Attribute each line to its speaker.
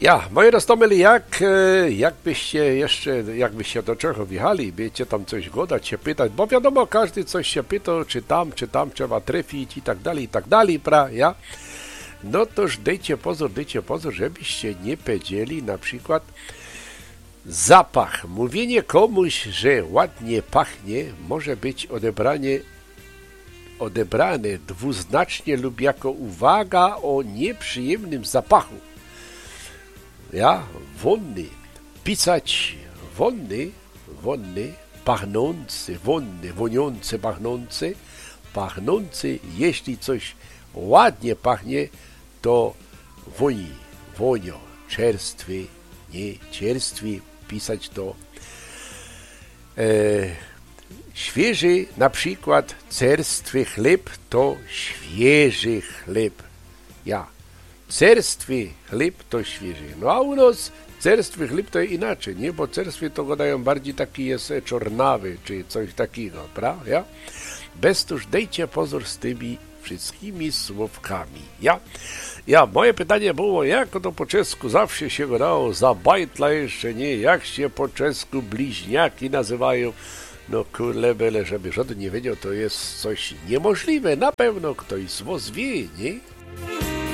Speaker 1: Ja, moje roztomyli, jakbyście do czego wjechali, będziecie tam coś godać, się pytać, bo wiadomo, każdy coś się pyta, czy tam trzeba trafić i tak dalej, ja? No toż dajcie pozór, żebyście nie powiedzieli na przykład zapach. Mówienie komuś, że ładnie pachnie, może być odebrane dwuznacznie lub jako uwaga o nieprzyjemnym zapachu. Ja, wonny, pisać wonny, pachnący, woniące, pachnący, jeśli coś ładnie pachnie, to wonio, czerstwy, nie, czerstwy, pisać to świeży, na przykład czerstwy chleb to świeży chleb. Ja, czerstwy chleb to świeży. No a u nas czerstwy chleb to inaczej, nie? Bo czerstwy to gadają bardziej taki jest czornawy, czy coś takiego, prawda? Ja? Bez tuż dajcie pozór z tymi wszystkimi słówkami. Ja, moje pytanie było, jak to po czesku zawsze się gadało, za bajtla jeszcze nie, jak się po czesku bliźniaki nazywają. No kurle byle, żeby żaden nie wiedział, to jest coś niemożliwe. Na pewno ktoś z was wie, nie?